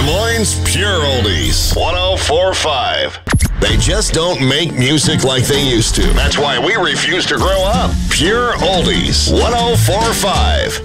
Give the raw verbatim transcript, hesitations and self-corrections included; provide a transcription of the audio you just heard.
Moines Pure Oldies, one oh four point five. They just don't make music like they used to. That's why we refuse to grow up. Pure Oldies, one oh four point five.